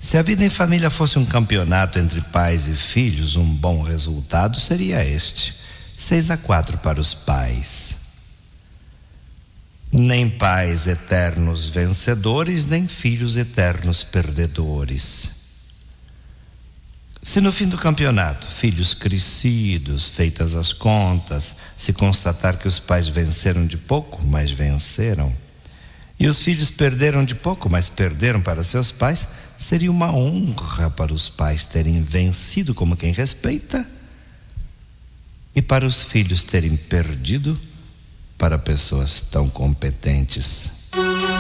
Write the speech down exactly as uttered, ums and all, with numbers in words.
Se a vida em família fosse um campeonato entre pais e filhos, um bom resultado seria este: seis a quatro para os pais. Nem pais eternos vencedores, nem filhos eternos perdedores. Se no fim do campeonato, filhos crescidos, feitas as contas, se constatar que os pais venceram de pouco, mas venceram, e os filhos perderam de pouco, mas perderam para seus pais, seria uma honra para os pais terem vencido como quem respeita, e para os filhos terem perdido para pessoas tão competentes.